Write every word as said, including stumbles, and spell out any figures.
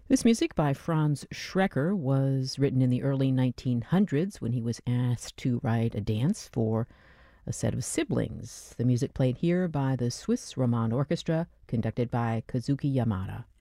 This music by Franz Schrecker was written in the early nineteen hundreds when he was asked to write a dance for a set of siblings. The music played here by the Swiss Romand Orchestra, conducted by Kazuki Yamada.